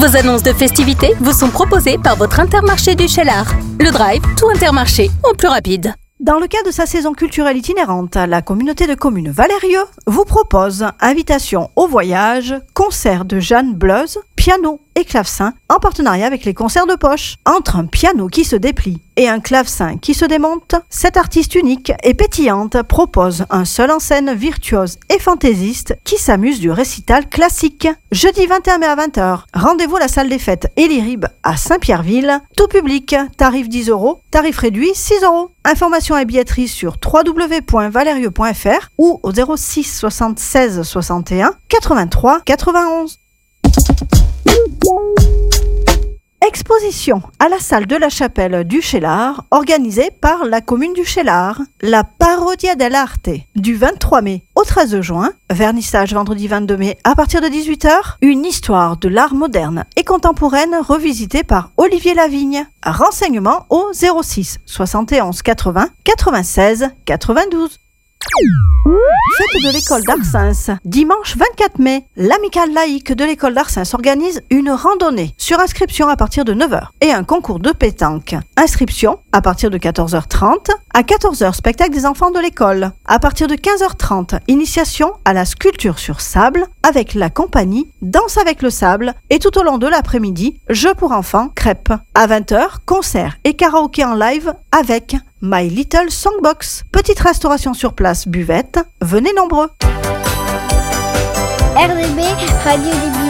Vos annonces de festivités vous sont proposées par votre Intermarché du Cheylard. Le Drive, tout Intermarché, en plus rapide. Dans le cadre de sa saison culturelle itinérante, la communauté de communes Valérieux vous propose invitation au voyage, concert de Jeanne Bleuze, piano et clavecin en partenariat avec les concerts de poche. Entre un piano qui se déplie et un clavecin qui se démonte, cette artiste unique et pétillante propose un seul en scène virtuose et fantaisiste qui s'amuse du récital classique. Jeudi 21 mai à 20h, rendez-vous à la salle des fêtes Elirib à Saint-Pierreville, tout public, tarif 10 €, tarif réduit 6 €. Informations et billetterie sur www.valerieux.fr ou au 06 76 61 83 91. Exposition à la salle de la chapelle du Cheylard, organisée par la commune du Cheylard. La Parodia dell'Arte, du 23 mai au 13 juin. Vernissage vendredi 22 mai à partir de 18h. Une histoire de l'art moderne et contemporaine revisitée par Olivier Lavigne. Renseignements au 06 71 80 96 92. Fête de l'école d'Arsens. Dimanche 24 mai, l'amicale laïque de l'école d'Arsens organise une randonnée sur inscription à partir de 9h et un concours de pétanque. Inscription à partir de 14h30. À 14h, spectacle des enfants de l'école. À partir de 15h30, initiation à la sculpture sur sable avec la compagnie Danse avec le sable et tout au long de l'après-midi, jeux pour enfants, crêpes. À 20h, concert et karaoké en live avec My Little Songbox. Petite restauration sur place, buvette. Venez nombreux. RDB, Radio des